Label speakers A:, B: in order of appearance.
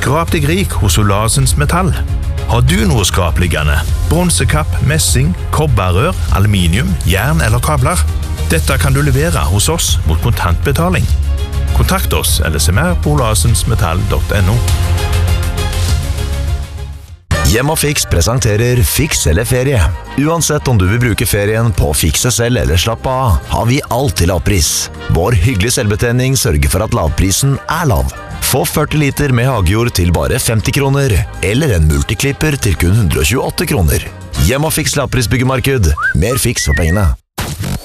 A: Skrap deg rik hos Olasens Metall. Har du noe skrapliggende? Bronsekapp, messing, kobberrør, aluminium, jern eller kabler? Dette kan du levere hos oss mot kontantbetaling. Kontakt oss eller se mer på olasensmetall.no.
B: Hjem og Fiks presenterer Fiks eller ferie. Uansett om du vil bruke ferien på å fikse selv eller slappe av, har vi alltid lavpris. Vår hyggelige selvbetjening sørger for at lavprisen er lav. Få 40 liter med hagejord til bare 50 kroner, eller en multiklipper til kun 128 kroner. Hjem og Fiks lavprisbyggemarked. Mer fiks for pengene.